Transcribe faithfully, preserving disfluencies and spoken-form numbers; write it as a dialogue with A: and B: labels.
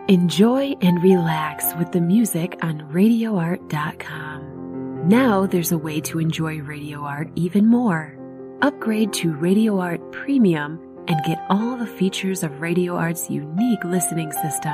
A: Enjoy and relax with the music on radio art dot com. Now there's a way to enjoy Radio Art even more. Upgrade to Radio Art Premium and get all the features of Radio Art's unique listening system.